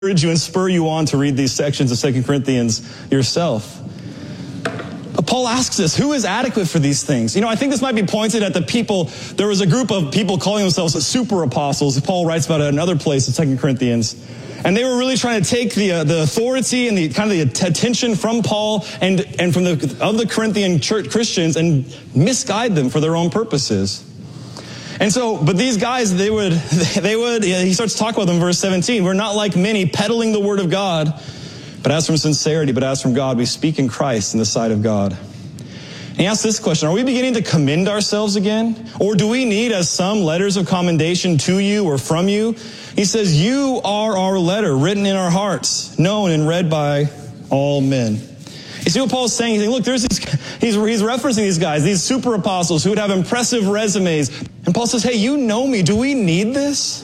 encourage you and spur you on to read these sections of 2 Corinthians yourself. But Paul asks us, who is adequate for these things? I think this might be pointed at the people. There was a group of people calling themselves super apostles. Paul writes about it in another place in 2 Corinthians. And they were really trying to take the authority and the kind of the attention from Paul and from the Corinthian church Christians and misguide them for their own purposes. And so, but these guys, he starts to talk about them in verse 17. We're not like many peddling the word of God, but as from sincerity, but as from God, we speak in Christ in the sight of God. And he asks this question, are we beginning to commend ourselves again? Or do we need as some letters of commendation to you or from you? He says, you are our letter written in our hearts, known and read by all men. You see what Paul's saying? He's saying, look, he's referencing these guys, these super apostles who would have impressive resumes. And Paul says, hey, you know me. Do we need this?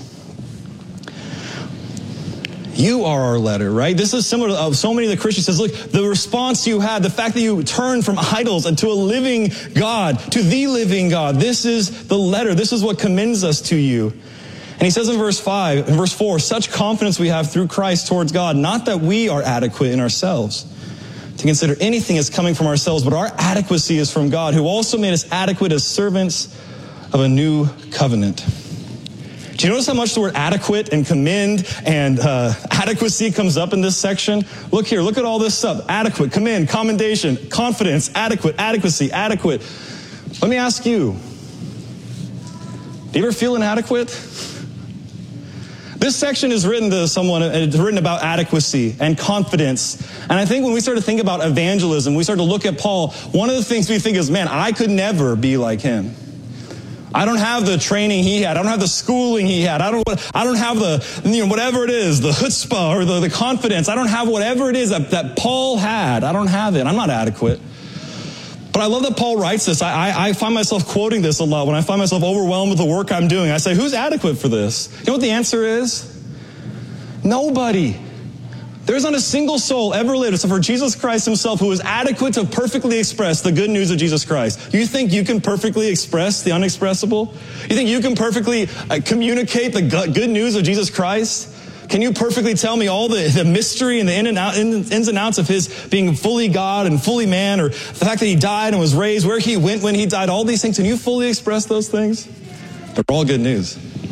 You are our letter, right? This is similar to so many of the Christians. Says, look, the response you had, the fact that you turned from idols and to a living God, to the living God. This is the letter. This is what commends us to you. And he says in verse 4, such confidence we have through Christ towards God, not that we are adequate in ourselves to consider anything as coming from ourselves, but our adequacy is from God, who also made us adequate as servants of a new covenant. Do you notice how much the word adequate and commend and adequacy comes up in this section? Look here, look at all this stuff. Adequate, commend, commendation, confidence, adequate, adequacy, adequate. Let me ask you, do you ever feel inadequate? This section is written to someone, it's written about adequacy and confidence. And I think when we start to think about evangelism, we start to look at Paul, one of the things we think is, man, I could never be like him. I don't have the training he had. I don't have the schooling he had. I don't have the, whatever it is, the chutzpah or the confidence. I don't have whatever it is that Paul had. I don't have it. I'm not adequate. But I love that Paul writes this. I find myself quoting this a lot when I find myself overwhelmed with the work I'm doing. I say, who's adequate for this? You know what the answer is? Nobody. There's not a single soul ever lived except for Jesus Christ himself who is adequate to perfectly express the good news of Jesus Christ. You think you can perfectly express the unexpressible? You think you can perfectly communicate the good news of Jesus Christ? Can you perfectly tell me all the mystery and the ins and outs of his being fully God and fully man, or the fact that he died and was raised, where he went when he died, all these things? Can you fully express those things? They're all good news.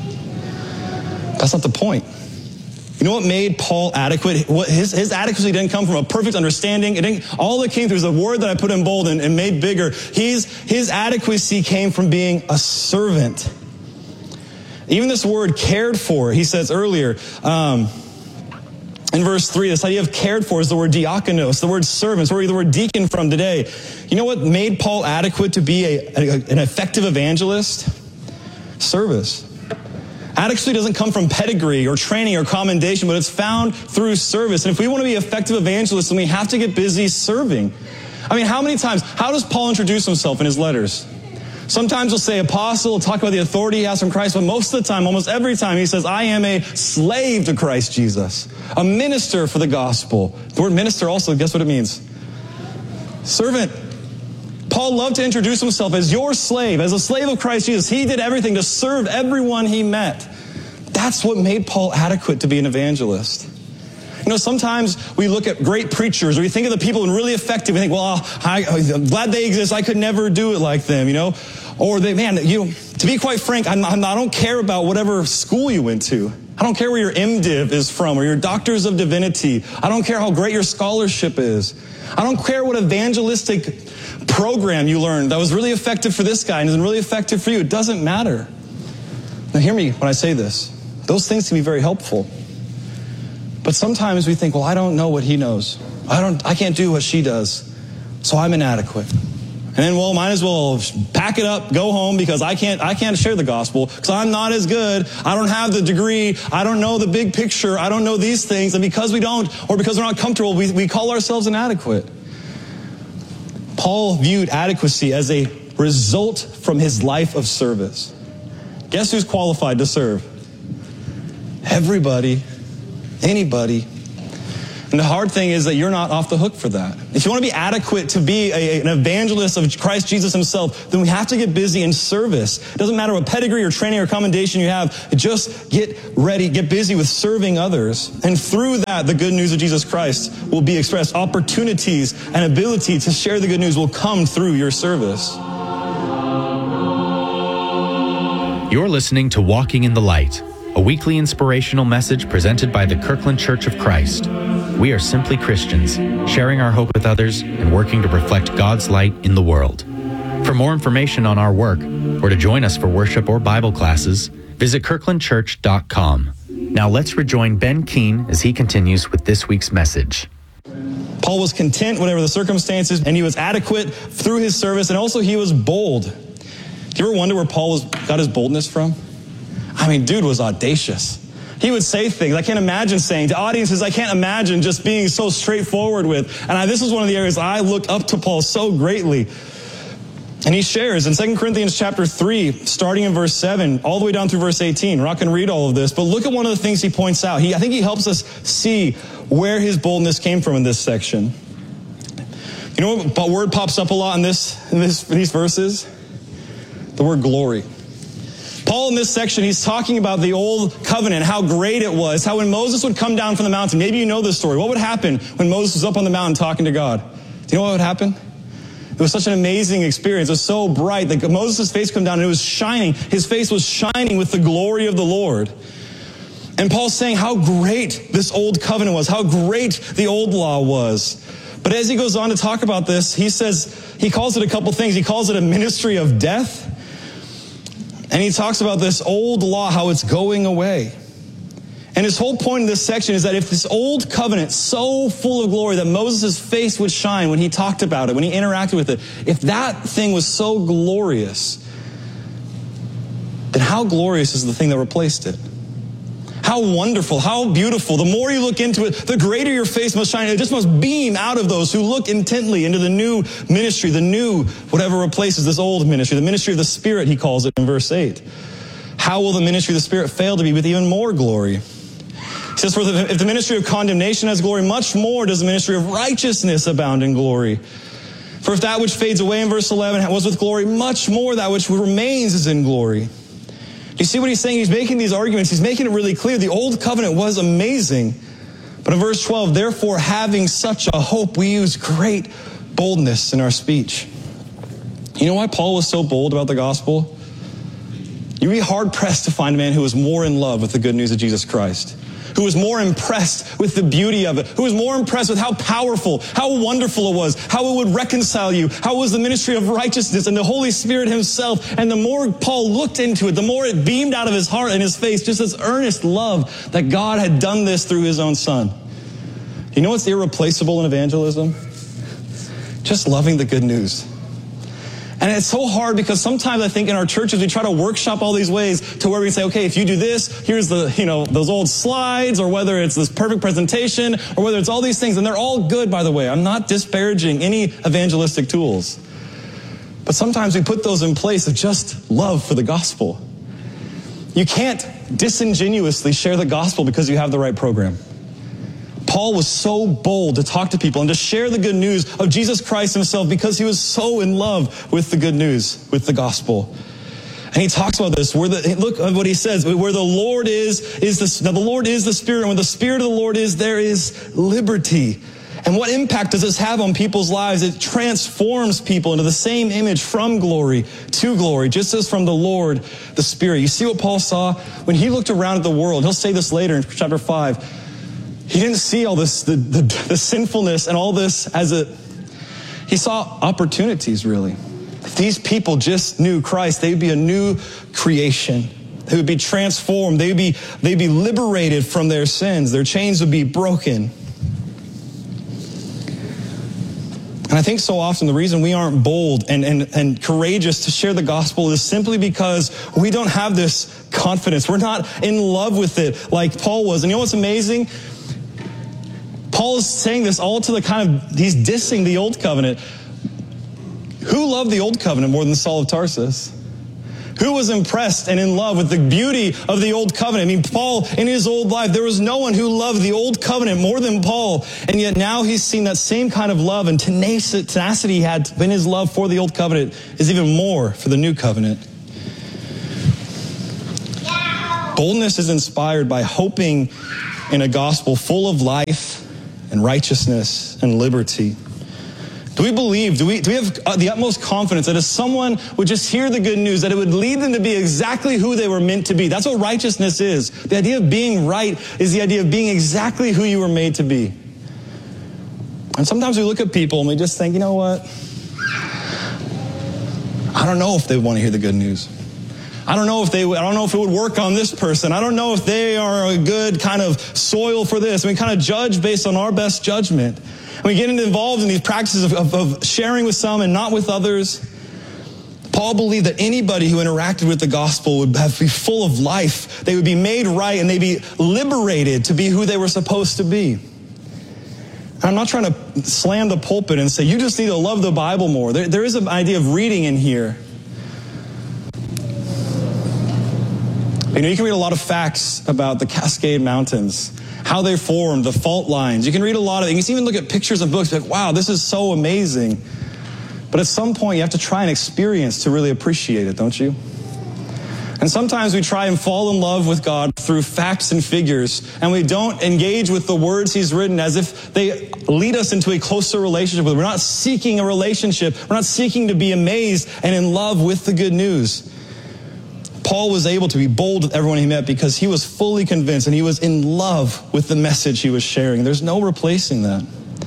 That's not the point. You know what made Paul adequate? His adequacy didn't come from a perfect understanding. All that came through is a word that I put in bold and made bigger. His adequacy came from being a servant. Even this word cared for, he says earlier, in verse 3, this idea of cared for is the word diakonos, the word servants, where we get the word deacon from today. You know what made Paul adequate to be an effective evangelist? Service. Adequacy doesn't come from pedigree or training or commendation, but it's found through service. And if we want to be effective evangelists, then we have to get busy serving. I mean, how does Paul introduce himself in his letters? Sometimes he'll say apostle, he'll talk about the authority he has from Christ, but most of the time, almost every time, he says, I am a slave to Christ Jesus, a minister for the gospel. The word minister also, guess what it means? Servant. Paul loved to introduce himself as your slave, as a slave of Christ Jesus. He did everything to serve everyone he met. That's what made Paul adequate to be an evangelist. Sometimes we look at great preachers, or we think of the people who are really effective. We think, well, I'm glad they exist. I could never do it like them, Or to be quite frank, I don't care about whatever school you went to. I don't care where your MDiv is from, or your doctors of divinity. I don't care how great your scholarship is. I don't care what evangelistic program you learned that was really effective for this guy and isn't really effective for you. It doesn't matter. Now hear me when I say this. Those things can be very helpful. But sometimes we think, well, I don't know what he knows. I can't do what she does. So I'm inadequate. And then, well, might as well pack it up, go home, because I can't share the gospel because I'm not as good. I don't have the degree. I don't know the big picture. I don't know these things. And because we don't, or because we're not comfortable, we call ourselves inadequate. Paul viewed adequacy as a result from his life of service. Guess who's qualified to serve? Everybody. Anybody. And And the hard thing is that you're not off the hook for that. If you want to be adequate to be an evangelist of Christ Jesus himself, then we have to get busy in service. It doesn't matter what pedigree or training or commendation you have. Just get ready, get busy with serving others. And through that, the good news of Jesus Christ will be expressed. Opportunities and ability to share the good news will come through your service. You're listening to Walking in the Light, a weekly inspirational message presented by the Kirkland Church of Christ. We are simply Christians, sharing our hope with others and working to reflect God's light in the world. For more information on our work, or to join us for worship or Bible classes, visit kirklandchurch.com. Now let's rejoin Ben Keene as he continues with this week's message. Paul was content, whatever the circumstances, and he was adequate through his service, and also he was bold. Do you ever wonder where Paul got his boldness from? I mean, dude was audacious. He would say things I can't imagine saying to audiences I can't imagine just being so straightforward with. And this is one of the areas I look up to Paul so greatly. And he shares in 2 Corinthians chapter 3, starting in verse 7, all the way down through verse 18. We're not going to read all of this, but look at one of the things he points out. I think he helps us see where his boldness came from in this section. You know what word pops up a lot in these verses? The word glory. Paul in this section, he's talking about the old covenant, how great it was, how when Moses would come down from the mountain, maybe you know this story, what would happen when Moses was up on the mountain talking to God? Do you know what would happen? It was such an amazing experience. It was so bright that Moses' face came down and it was shining. His face was shining with the glory of the Lord. And Paul's saying how great this old covenant was, how great the old law was. But as he goes on to talk about this, he calls it a couple things. He calls it a ministry of death. And he talks about this old law, how it's going away. And his whole point in this section is that if this old covenant, so full of glory that Moses' face would shine when he talked about it, when he interacted with it, if that thing was so glorious, then how glorious is the thing that replaced it? How wonderful, how beautiful. The more you look into it, the greater your face must shine. It just must beam out of those who look intently into the new ministry, the new, whatever replaces this old ministry, the ministry of the Spirit, he calls it in verse 8. How will the ministry of the Spirit fail to be with even more glory? He says, if the ministry of condemnation has glory, much more does the ministry of righteousness abound in glory. For if that which fades away in verse 11 was with glory, much more that which remains is in glory. Do you see what he's saying? He's making these arguments. He's making it really clear. The old covenant was amazing. But in verse 12, therefore, having such a hope, we use great boldness in our speech. You know why Paul was so bold about the gospel? You'd be hard-pressed to find a man who was more in love with the good news of Jesus Christ, who was more impressed with the beauty of it, who was more impressed with how powerful, how wonderful it was, how it would reconcile you, how it was the ministry of righteousness and the Holy Spirit himself. And the more Paul looked into it, the more it beamed out of his heart and his face, just this earnest love that God had done this through his own son. You know what's irreplaceable in evangelism? Just loving the good news. And it's so hard because sometimes I think in our churches we try to workshop all these ways to where we say, okay, if you do this, here's those old slides, or whether it's this perfect presentation, or whether it's all these things. And they're all good, by the way. I'm not disparaging any evangelistic tools. But sometimes we put those in place of just love for the gospel. You can't disingenuously share the gospel because you have the right program. Paul was so bold to talk to people and to share the good news of Jesus Christ himself because he was so in love with the good news, with the gospel. And he talks about this. Look at what he says. Where the Lord now the Lord is the Spirit, and where the Spirit of the Lord is, there is liberty. And what impact does this have on people's lives? It transforms people into the same image from glory to glory, just as from the Lord, the Spirit. You see what Paul saw? When he looked around at the world, he'll say this later in chapter 5, he didn't see all this, the sinfulness and all this he saw opportunities, really. If these people just knew Christ, they'd be a new creation. They would be transformed. They'd be liberated from their sins. Their chains would be broken. And I think so often the reason we aren't bold and courageous to share the gospel is simply because we don't have this confidence. We're not in love with it like Paul was. And you know what's amazing? Paul is saying this all to he's dissing the old covenant. Who loved the old covenant more than Saul of Tarsus? Who was impressed and in love with the beauty of the old covenant? I mean, Paul, in his old life, there was no one who loved the old covenant more than Paul. And yet now he's seen that same kind of love and tenacity he had in his love for the old covenant is even more for the new covenant. Boldness is inspired by hoping in a gospel full of life and righteousness and liberty. Do we believe, do we have the utmost confidence that if someone would just hear the good news, that it would lead them to be exactly who they were meant to be? That's what righteousness is. The idea of being right is the idea of being exactly who you were made to be. And sometimes we look at people and we just think, you know what? I don't know if they want to hear the good news. I don't know if it would work on this person. I don't know if they are a good kind of soil for this. And we kind of judge based on our best judgment. And we get involved in these practices of sharing with some and not with others. Paul believed that anybody who interacted with the gospel would be full of life. They would be made right and they'd be liberated to be who they were supposed to be. And I'm not trying to slam the pulpit and say, you just need to love the Bible more. There is an idea of reading in here. You know, you can read a lot of facts about the Cascade Mountains, how they formed, the fault lines. You can read a lot of things. You can even look at pictures of books like, wow, this is so amazing. But at some point, you have to try and experience to really appreciate it, don't you? And sometimes we try and fall in love with God through facts and figures, and we don't engage with the words he's written as if they lead us into a closer relationship with him. We're not seeking a relationship. We're not seeking to be amazed and in love with the good news. Paul was able to be bold with everyone he met because he was fully convinced and he was in love with the message he was sharing. There's no replacing that.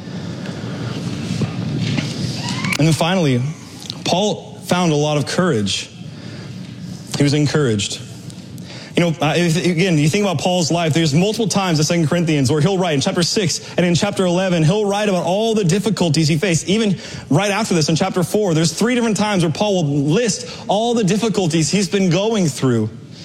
And then finally, Paul found a lot of courage. He was encouraged. You know, again, you think about Paul's life, there's multiple times in 2 Corinthians where he'll write in chapter 6 and in chapter 11, he'll write about all the difficulties he faced. Even right after this in chapter 4, there's 3 different times where Paul will list all the difficulties he's been going through.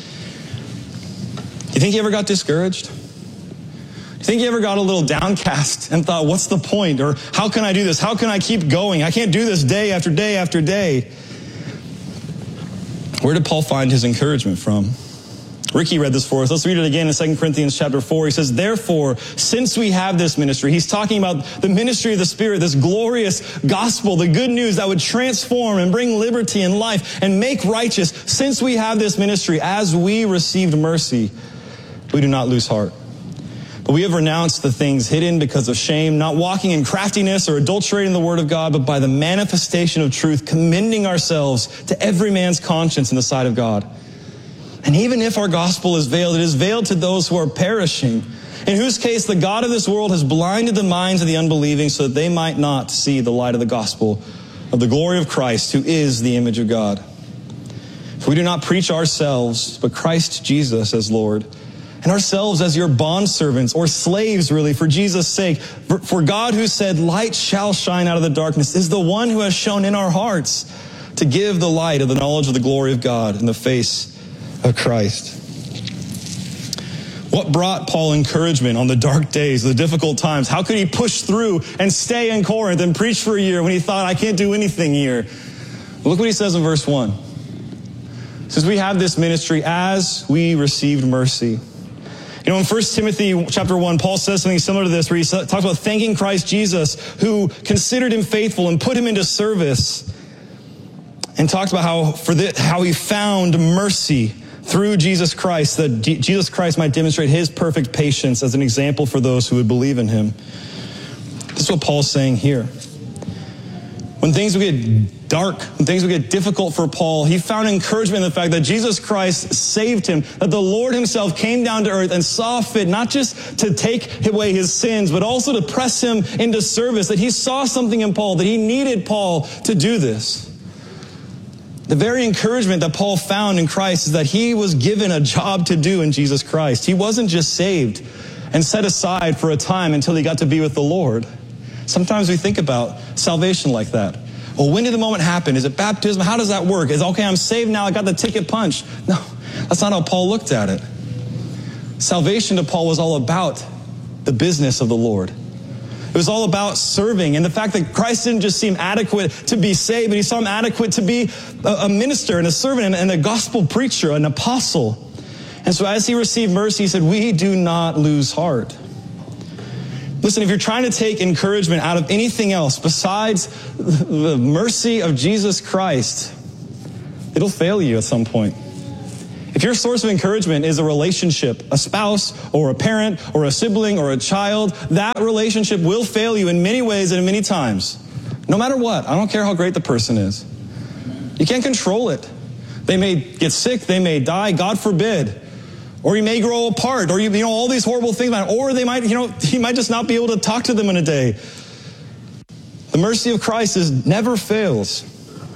You think he ever got discouraged? You think he ever got a little downcast and thought, what's the point? Or how can I do this? How can I keep going? I can't do this day after day after day. Where did Paul find his encouragement from? Ricky read this for us. Let's read it again in 2 Corinthians chapter 4. He says, therefore, since we have this ministry, he's talking about the ministry of the Spirit, this glorious gospel, the good news that would transform and bring liberty and life and make righteous. Since we have this ministry, as we received mercy, we do not lose heart. But we have renounced the things hidden because of shame, not walking in craftiness or adulterating the word of God, but by the manifestation of truth, commending ourselves to every man's conscience in the sight of God. And even if our gospel is veiled, it is veiled to those who are perishing, in whose case the God of this world has blinded the minds of the unbelieving so that they might not see the light of the gospel of the glory of Christ, who is the image of God. For we do not preach ourselves, but Christ Jesus as Lord, and ourselves as your bondservants or slaves, really, for Jesus' sake. For God, who said, light shall shine out of the darkness, is the one who has shown in our hearts to give the light of the knowledge of the glory of God in the face of Christ. What brought Paul encouragement on the dark days, the difficult times? How could he push through and stay in Corinth and preach for a year when he thought, I can't do anything here? Look what he says in verse 1. He says, we have this ministry as we received mercy. You know, in 1 Timothy chapter 1, Paul says something similar to this, where he talks about thanking Christ Jesus, who considered him faithful and put him into service, and talks about how he found mercy through Jesus Christ, that Jesus Christ might demonstrate his perfect patience as an example for those who would believe in him. This is what Paul's saying here. When things would get dark, when things would get difficult for Paul, he found encouragement in the fact that Jesus Christ saved him, that the Lord himself came down to earth and saw fit not just to take away his sins, but also to press him into service, that he saw something in Paul, that he needed Paul to do this. The very encouragement that Paul found in Christ is that he was given a job to do in Jesus Christ. He wasn't just saved and set aside for a time until he got to be with the Lord. Sometimes we think about salvation like that. Well, when did the moment happen? Is it baptism? How does that work? Is it, okay, I'm saved now, I got the ticket punched. No, that's not how Paul looked at it. Salvation to Paul was all about the business of the Lord. It was all about serving, and the fact that Christ didn't just seem adequate to be saved, but he saw him adequate to be a minister and a servant and a gospel preacher, an apostle. And so as he received mercy, he said, we do not lose heart. Listen, if you're trying to take encouragement out of anything else besides the mercy of Jesus Christ, it'll fail you at some point. If your source of encouragement is a relationship, a spouse or a parent or a sibling or a child, that relationship will fail you in many ways and in many times. No matter what. I don't care how great the person is. You can't control it. They may get sick. They may die. God forbid. Or you may grow apart. Or, all these horrible things. Or they might, you might just not be able to talk to them in a day. The mercy of Christ never fails.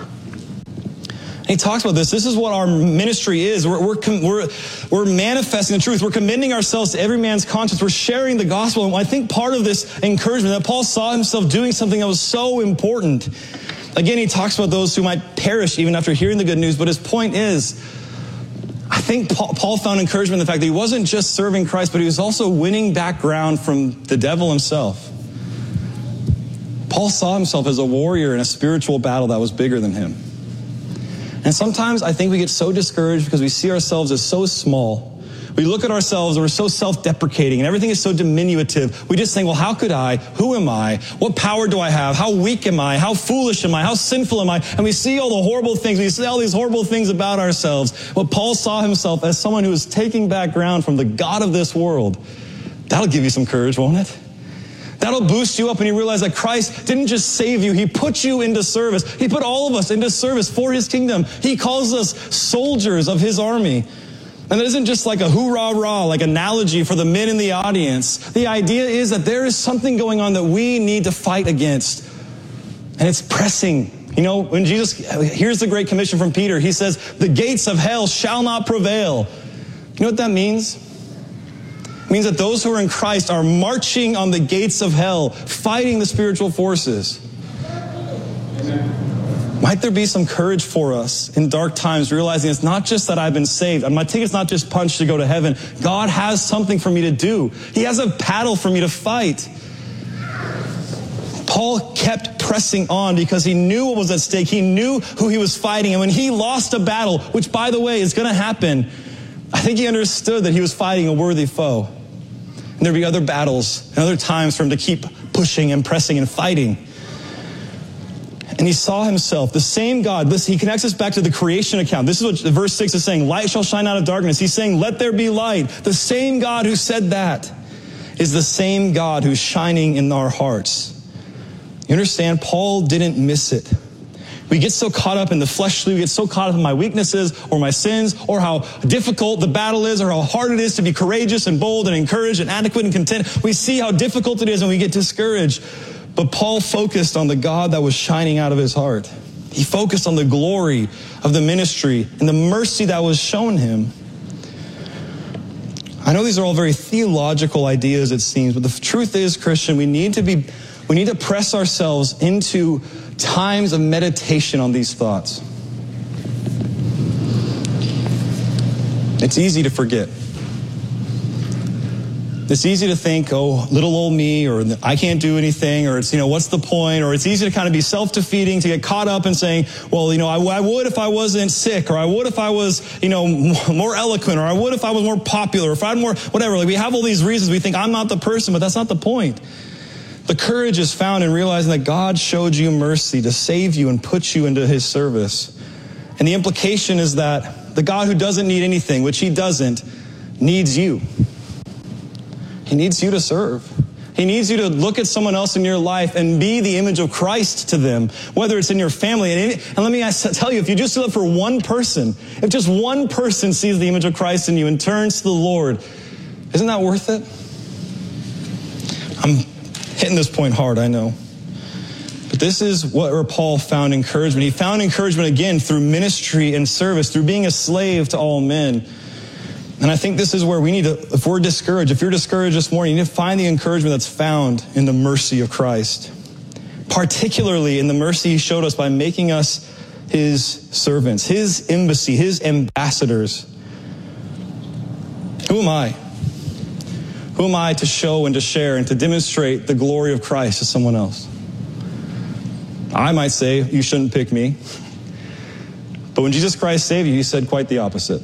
He talks about this. This is what our ministry is. We're manifesting the truth. We're commending ourselves to every man's conscience. We're sharing the gospel. And I think part of this encouragement that Paul saw himself doing something that was so important. Again, he talks about those who might perish even after hearing the good news. But his point is, I think Paul found encouragement in the fact that he wasn't just serving Christ, but he was also winning back ground from the devil himself. Paul saw himself as a warrior in a spiritual battle that was bigger than him. And sometimes I think we get so discouraged because we see ourselves as so small. We look at ourselves and we're so self-deprecating and everything is so diminutive. We just think, well, how could I? Who am I? What power do I have? How weak am I? How foolish am I? How sinful am I? And we see all the horrible things. We see all these horrible things about ourselves. But Paul saw himself as someone who was taking back ground from the God of this world. That'll give you some courage, won't it? That'll boost you up when you realize that Christ didn't just save you. He put you into service. He put all of us into service for his kingdom. He calls us soldiers of his army. And it isn't just like a hoorah-rah, like analogy for the men in the audience. The idea is that there is something going on that we need to fight against. And it's pressing. When Jesus hears the Great Commission from Peter, he says, the gates of hell shall not prevail. You know what that means? It means that those who are in Christ are marching on the gates of hell, fighting the spiritual forces. Might there be some courage for us in dark times, realizing it's not just that I've been saved. My ticket's not just punched to go to heaven. God has something for me to do. He has a battle for me to fight. Paul kept pressing on because he knew what was at stake. He knew who he was fighting. And when he lost a battle, which, by the way, is going to happen, I think he understood that he was fighting a worthy foe. And there'd be other battles and other times for him to keep pushing and pressing and fighting. And he saw himself, the same God. Listen, he connects us back to the creation account. This is what verse 6 is saying. Light shall shine out of darkness. He's saying, let there be light. The same God who said that is the same God who's shining in our hearts. You understand? Paul didn't miss it. We get so caught up in the fleshly, we get so caught up in my weaknesses or my sins or how difficult the battle is or how hard it is to be courageous and bold and encouraged and adequate and content. We see how difficult it is and we get discouraged. But Paul focused on the God that was shining out of his heart. He focused on the glory of the ministry and the mercy that was shown him. I know these are all very theological ideas, it seems, but the truth is, Christian, we need to press ourselves into times of meditation on these thoughts. It's easy to forget. It's easy to think, oh, little old me, or I can't do anything, or it's, what's the point? Or it's easy to kind of be self-defeating, to get caught up in saying, well, I would if I wasn't sick, or I would if I was, more eloquent, or I would if I was more popular, or if I had more, whatever. Like we have all these reasons we think I'm not the person, but that's not the point. The courage is found in realizing that God showed you mercy to save you and put you into his service. And the implication is that the God who doesn't need anything, which he doesn't, needs you. He needs you to serve. He needs you to look at someone else in your life and be the image of Christ to them, whether it's in your family. And let me tell you, if you just do it for one person, if just one person sees the image of Christ in you and turns to the Lord, isn't that worth it? I'm hitting this point hard, I know. But this is where Paul found encouragement. He found encouragement again through ministry and service, through being a slave to all men. And I think this is where we need to, if you're discouraged this morning, you need to find the encouragement that's found in the mercy of Christ. Particularly in the mercy he showed us by making us his servants, his embassy, his ambassadors. Who am I? Who am I to show and to share and to demonstrate the glory of Christ to someone else? I might say, you shouldn't pick me. But when Jesus Christ saved you, he said quite the opposite.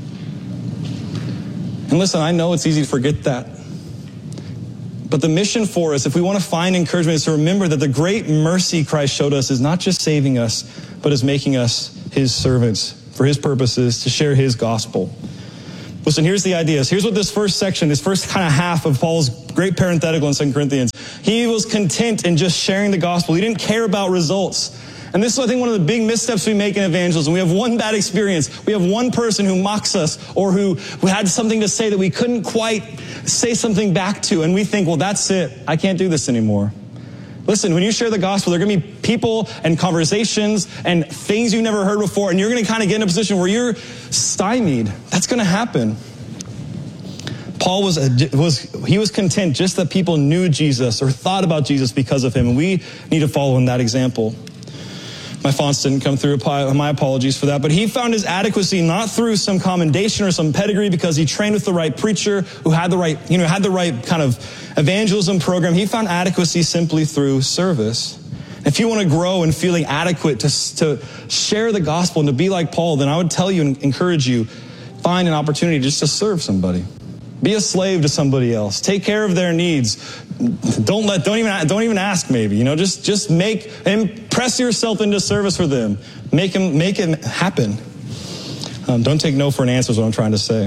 And listen, I know it's easy to forget that. But the mission for us, if we want to find encouragement, is to remember that the great mercy Christ showed us is not just saving us, but is making us his servants for his purposes, to share his gospel. Listen, here's the idea. Here's what this first section, this first kind of half of Paul's great parenthetical in 2 Corinthians. He was content in just sharing the gospel. He didn't care about results. And this is, I think, one of the big missteps we make in evangelism. We have one bad experience. We have one person who mocks us or who had something to say that we couldn't quite say something back to. And we think, well, that's it. I can't do this anymore. Listen, when you share the gospel, there are going to be people and conversations and things you've never heard before. And you're going to kind of get in a position where you're stymied. That's going to happen. Paul was content just that people knew Jesus or thought about Jesus because of him. And we need to follow in that example. My fonts didn't come through. My apologies for that. But he found his adequacy not through some commendation or some pedigree because he trained with the right preacher who had the right kind of evangelism program. He found adequacy simply through service. If you want to grow in feeling adequate to share the gospel and to be like Paul, then I would tell you and encourage you, find an opportunity just to serve somebody. Be a slave to somebody else. Take care of their needs. Don't even ask maybe, just impress yourself into service for them. Make it happen. Don't take no for an answer is what I'm trying to say.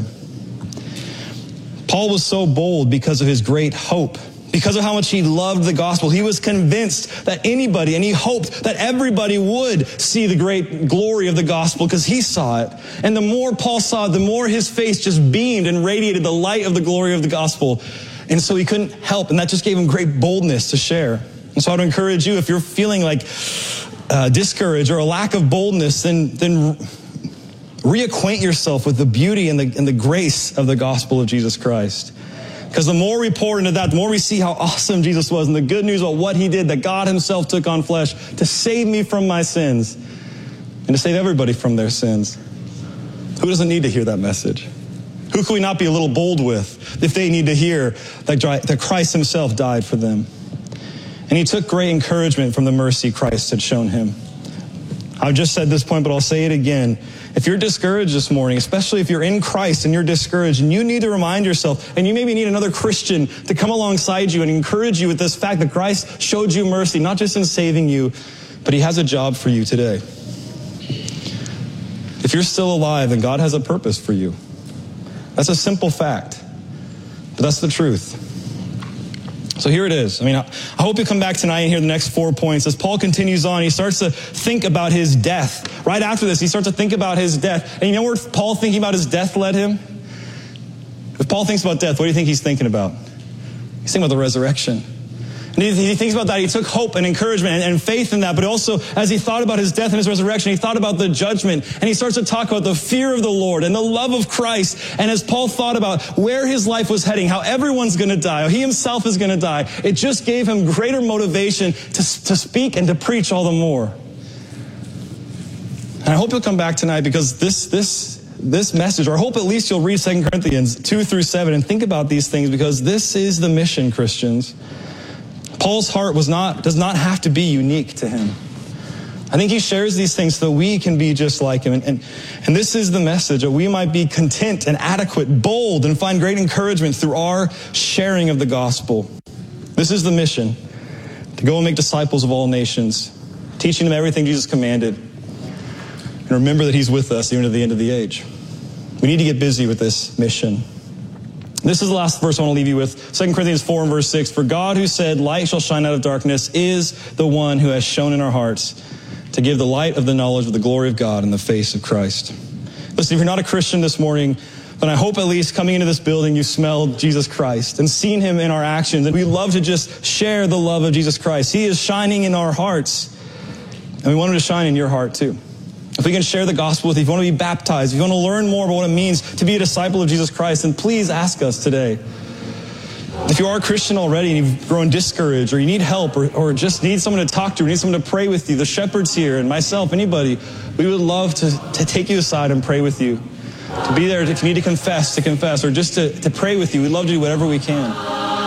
Paul was so bold because of his great hope. Because of how much he loved the gospel, he was convinced that anybody, and he hoped that everybody would see the great glory of the gospel because he saw it. And the more Paul saw it, the more his face just beamed and radiated the light of the glory of the gospel. And so he couldn't help, and that just gave him great boldness to share. And so I would encourage you, if you're feeling like discouraged or a lack of boldness, then reacquaint yourself with the beauty and the grace of the gospel of Jesus Christ. Because the more we pour into that, the more we see how awesome Jesus was and the good news about what he did, that God himself took on flesh to save me from my sins and to save everybody from their sins. Who doesn't need to hear that message? Who can we not be a little bold with if they need to hear that Christ himself died for them? And he took great encouragement from the mercy Christ had shown him. I've just said this point, but I'll say it again. If you're discouraged this morning, especially if you're in Christ and you're discouraged, and you need to remind yourself, and you maybe need another Christian to come alongside you and encourage you with this fact that Christ showed you mercy, not just in saving you, but he has a job for you today. If you're still alive, then God has a purpose for you. That's a simple fact, but that's the truth. So here it is. I hope you come back tonight and hear the next 4 points. As Paul continues on, he starts to think about his death. Right after this, he starts to think about his death. And you know where Paul thinking about his death led him? If Paul thinks about death, what do you think he's thinking about? He's thinking about the resurrection. And he thinks about that. He took hope and encouragement and faith in that. But also, as he thought about his death and his resurrection, he thought about the judgment. And he starts to talk about the fear of the Lord and the love of Christ. And as Paul thought about where his life was heading, how everyone's going to die, how he himself is going to die, it just gave him greater motivation to speak and to preach all the more. And I hope you'll come back tonight because this message, or I hope at least you'll read 2 Corinthians 2-7 and think about these things, because this is the mission, Christians. Paul's heart does not have to be unique to him. I think he shares these things so we can be just like him. And this is the message, that we might be content and adequate, bold, and find great encouragement through our sharing of the gospel. This is the mission, to go and make disciples of all nations, teaching them everything Jesus commanded. And remember that he's with us even to the end of the age. We need to get busy with this mission. This is the last verse I want to leave you with. 2 Corinthians 4:6. For God, who said, light shall shine out of darkness, is the one who has shown in our hearts to give the light of the knowledge of the glory of God in the face of Christ. Listen, if you're not a Christian this morning, then I hope at least coming into this building, you smelled Jesus Christ and seen him in our actions. And we love to just share the love of Jesus Christ. He is shining in our hearts. And we want him to shine in your heart too. If we can share the gospel with you, if you want to be baptized, if you want to learn more about what it means to be a disciple of Jesus Christ, then please ask us today. If you are a Christian already and you've grown discouraged, or you need help, or just need someone to talk to, or need someone to pray with you, the shepherds here and myself, anybody, we would love to take you aside and pray with you. To be there if you need to confess, or just to pray with you. We'd love to do whatever we can.